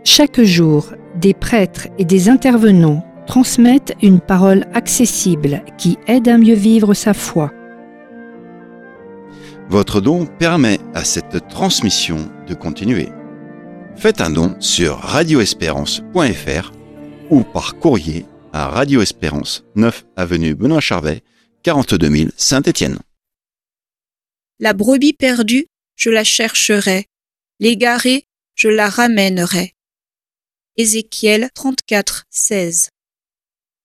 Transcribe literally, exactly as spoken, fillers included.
Chaque jour, des prêtres et des intervenants transmettent une parole accessible qui aide à mieux vivre sa foi. Votre don permet à cette transmission de continuer. Faites un don sur radio espérance point f r ou par courrier à Radio Espérance, neuf avenue Benoît Charvet, quarante-deux mille Saint-Étienne. La brebis perdue, je la chercherai. L'égarée, je la ramènerai. Ézéchiel trente-quatre, seize.